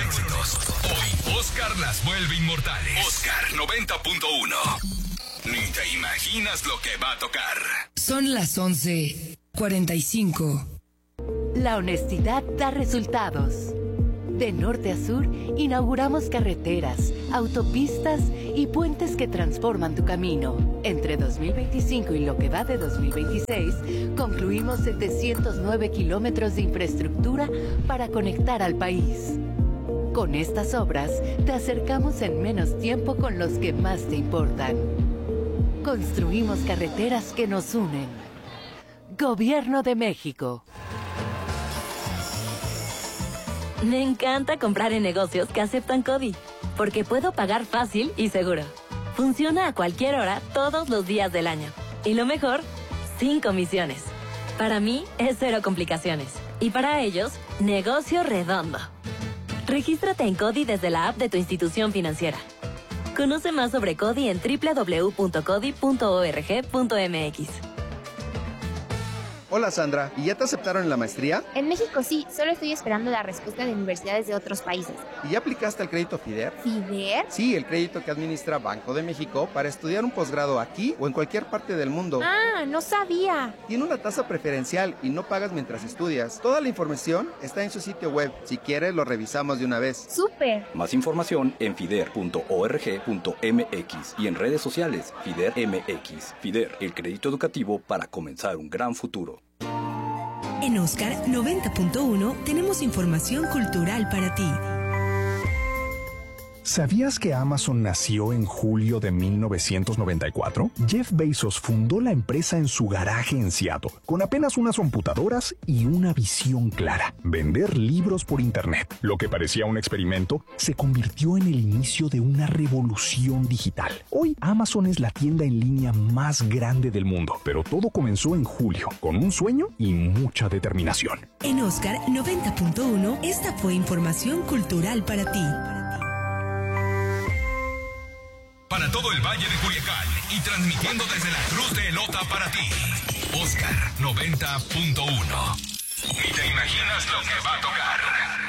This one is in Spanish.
éxitos. Hoy, Oscar las vuelve inmortales. Oscar 90.1. Ni te imaginas lo que va a tocar. Son las 11:45. La honestidad da resultados. De norte a sur, inauguramos carreteras, autopistas y puentes que transforman tu camino. Entre 2025 y lo que va de 2026, concluimos 709 kilómetros de infraestructura para conectar al país. Con estas obras, te acercamos en menos tiempo con los que más te importan. Construimos carreteras que nos unen. Gobierno de México. Me encanta comprar en negocios que aceptan CODI, porque puedo pagar fácil y seguro. Funciona a cualquier hora, todos los días del año. Y lo mejor, sin comisiones. Para mí, es cero complicaciones. Y para ellos, negocio redondo. Regístrate en CODI desde la app de tu institución financiera. Conoce más sobre CODI en www.codi.org.mx. Hola Sandra, ¿y ya te aceptaron en la maestría? En México sí, solo estoy esperando la respuesta de universidades de otros países. ¿Y ya aplicaste al crédito FIDER? ¿FIDER? Sí, el crédito que administra Banco de México para estudiar un posgrado aquí o en cualquier parte del mundo. Ah, no sabía. Tiene una tasa preferencial y no pagas mientras estudias. Toda la información está en su sitio web. Si quieres, lo revisamos de una vez. ¡Súper! Más información en fider.org.mx y en redes sociales FIDER MX. FIDER, el crédito educativo para comenzar un gran futuro. En Oscar 90.1 tenemos información cultural para ti. ¿Sabías que Amazon nació en julio de 1994? Jeff Bezos fundó la empresa en su garaje en Seattle, con apenas unas computadoras y una visión clara: vender libros por internet. Lo que parecía un experimento se convirtió en el inicio de una revolución digital. Hoy Amazon es la tienda en línea más grande del mundo, pero todo comenzó en julio, con un sueño y mucha determinación. En Oscar 90.1, esta fue información cultural para ti. Para todo el Valle de Culiacán y transmitiendo desde la Cruz de Elota para ti, Oscar 90.1. Ni te imaginas lo que va a tocar.